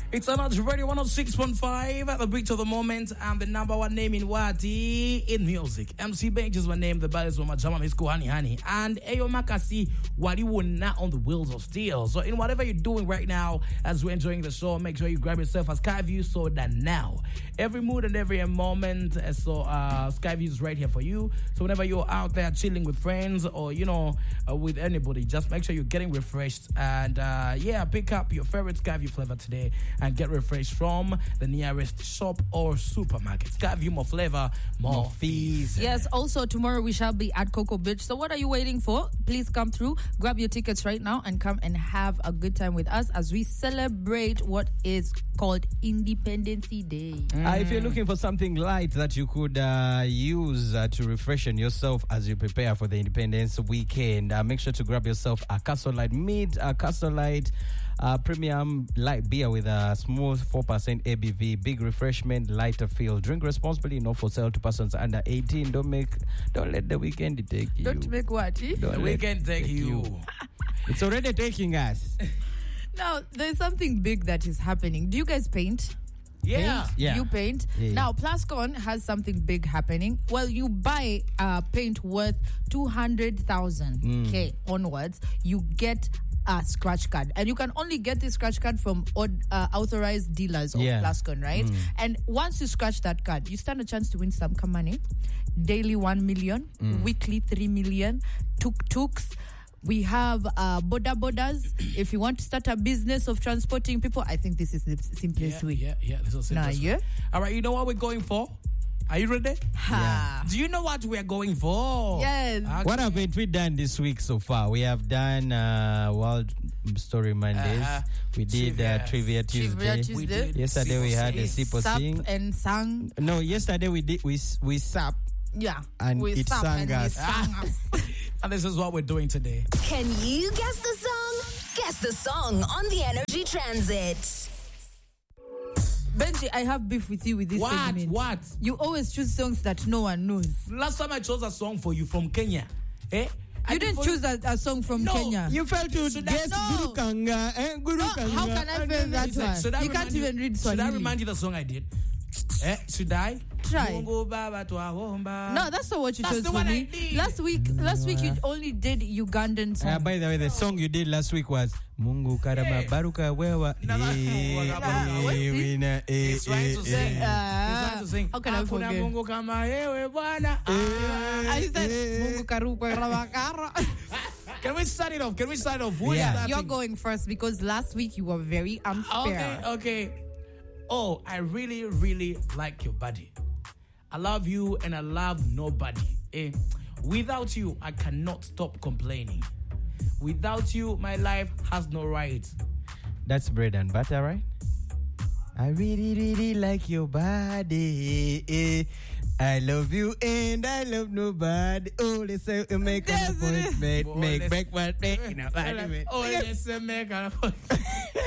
It's Energy Radio 106.5 at the beat of the moment. I'm the number one name in Wati in music. MC Benj is my name. The baddest one, my jama, Miss Honey. And Ayo Makasi, Waliwuna on the wheels of steel. So in whatever you're doing right now, as we're enjoying the show, make sure you grab yourself a Skyview so that now, every mood and every moment, Skyview is right here for you. So whenever you're out there chilling with friends or, with anybody, just make sure you're getting refreshed. And pick up your favorite Skyview flavor today and get refreshed from the nearest shop or supermarket. Skyview, more flavor, more fees. Yes, also tomorrow we shall be at Cocoa Beach. So what are you waiting for? Please come through, grab your tickets right now and come and have a good time with us as we celebrate what is called Independence Day. If you're looking for something light that you could use to refreshen yourself as you prepare for the Independence weekend, make sure to grab yourself a Castle Light Castle Light premium light beer with a smooth 4% ABV, big refreshment, lighter feel. Drink responsibly, not for sale to persons under 18. Don't let the weekend take you. Don't make what? The weekend take you. It's already taking us. Now, there's something big that is happening. Do you guys paint? Yeah. You paint. Yeah. Now, Plascon has something big happening. Well, you buy paint worth 200,000 onwards, you get a scratch card. And you can only get this scratch card from authorized dealers of Plascon, right? And once you scratch that card, you stand a chance to win some money. Daily 1 million, weekly 3 million, tuk-tuks. We have bodas. If you want to start a business of transporting people, I think this is the simplest way. Yeah, this is the simplest way. All right, you know what we're going for? Are you ready? Yeah. Do you know what we're going for? Yes. Okay. What have we done this week so far? We have done World Story Mondays. We did Trivia Tuesday. We did. Yesterday we had a Sipo Sap Sing. and sang. No, yesterday we sap. Yeah. And we it sap sang and us. we sang us. And this is what we're doing today. Can you guess the song? Guess the song on the Energy Transit. Benji, I have beef with you with this segment. What? You always choose songs that no one knows. Last time I chose a song for you from Kenya. You didn't choose a song from Kenya. You failed to guess Guru Kanga. Guru Kanga. How can I fail that one? You can't even read Swahili. Should I remind you the song I did? Should I? Try. No, that's not what you chose the for one me. I did. Last week you only did Ugandan songs. By the way, the song you did last week was Mungu Karama Baruka Wewa. He's trying to sing. He's trying to sing. How can I forget? Mungu kama wewe bwana. I said Mungu Karuka Rabakara. Can we start it off? Who is starting? You're going first because last week you were very unfair. Okay. Oh, I really, really like your body. I love you and I love nobody. Without you, I cannot stop complaining. Without you, my life has no right. That's bread and butter, right? I really, really like your body. I love you and I love nobody. Oh, let's say make an appointment. Make breakfast. Oh, let's make an appointment.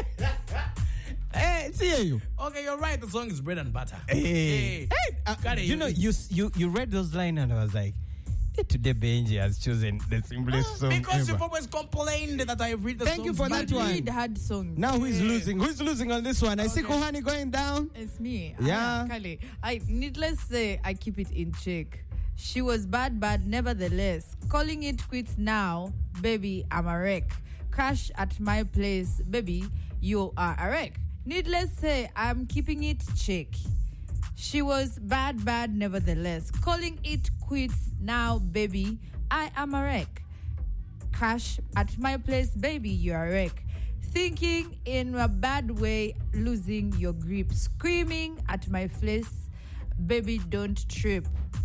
Hey, see you. Okay, you're right. The song is bread and butter. Hey. You read those lines and I was like, today Benji has chosen the simplest song because ever. you've always complained that I read the song. Thank you for that one. Read hard songs. Now who is losing? Who's losing on this one? I see Kohani going down. It's me. Yeah. Kali. Needless say, I keep it in check. She was bad, nevertheless. Calling it quits now, baby, I'm a wreck. Crash at my place, baby, you are a wreck. Needless say, I'm keeping it check. She was bad, nevertheless. Calling it quits now, baby, I am a wreck. Crash at my place, baby, you're a wreck. Thinking in a bad way, losing your grip. Screaming at my face, baby, don't trip.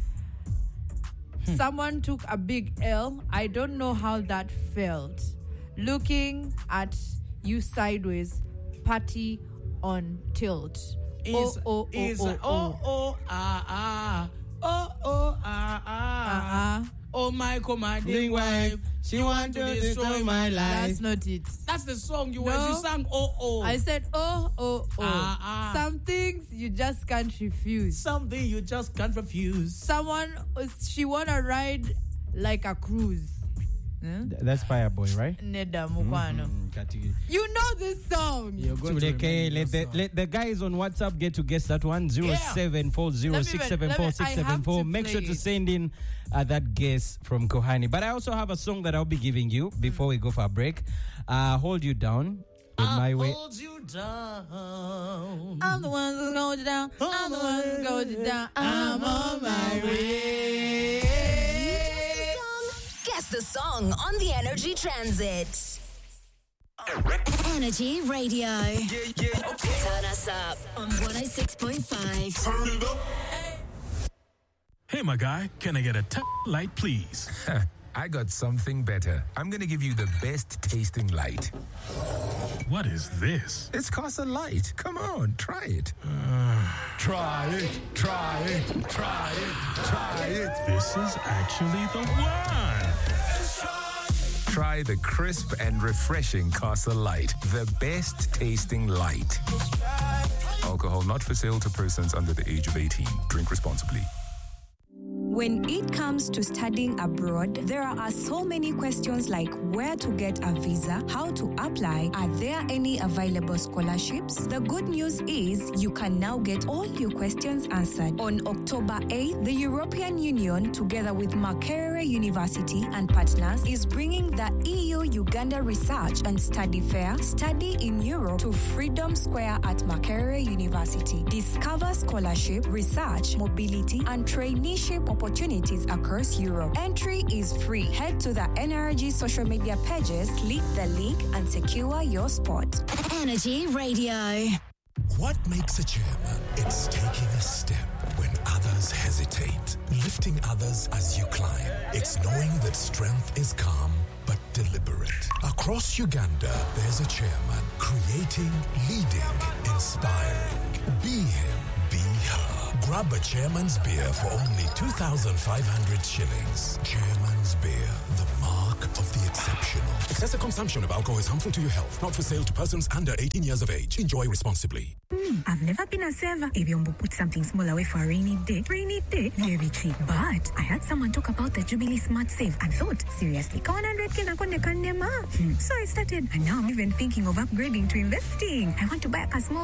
Someone took a big L. I don't know how that felt. Looking at you sideways, party on tilt. Oh, my commanding wife, she want to destroy my life. That's not it. That's the song you sang. I said Some things you just can't refuse. Something you just can't refuse. She wanna ride like a cruise. That's Fireboy, right? Neda Mukwano. You know this song. You're going to remember your song. Let the guys on WhatsApp get to guess that one. 0740674674. Make sure to send in that guess from Kohani. But I also have a song that I'll be giving you before we go for a break. Hold You Down. My way. Hold you down. I'm the one who's going you down. I'm the one who's going you down. I'm on my way. Guess the song on the Energy Transit. Energy Radio. Turn us up on 106.5. Turn it up. Hey, my guy, can I get a light, please? I got something better. I'm going to give you the best tasting light. What is this? It's Casa Light. Come on, try it. Try it, try it, try it, try it. This is actually the one. Try the crisp and refreshing Casa Light, the best tasting light. Alcohol not for sale to persons under the age of 18. Drink responsibly. When it comes to studying abroad, there are so many questions like where to get a visa, how to apply, are there any available scholarships? The good news is you can now get all your questions answered. On October 8th, the European Union, together with Makerere University and partners, is bringing the EU-Uganda Research and Study Fair, Study in Europe, to Freedom Square at Makerere University. Discover scholarship, research, mobility, and traineeship opportunities across Europe. Entry is free. Head to the NRG social media pages, click the link, and secure your spot. Energy Radio. What makes a chairman? It's taking a step when others hesitate, lifting others as you climb. It's knowing that strength is calm but deliberate. Across Uganda, there's a chairman creating, leading, inspiring. Be him, be her. Grab a Chairman's beer for only 2,500 shillings. Chairman's beer, the mark of the exceptional. Excessive consumption of alcohol is harmful to your health. Not for sale to persons under 18 years of age. Enjoy responsibly. I've never been a saver. If you put something small away for a rainy day, very cheap. But I heard someone talk about the Jubilee Smart Save and thought, seriously, so I started. And now I'm even thinking of upgrading to investing. I want to buy a small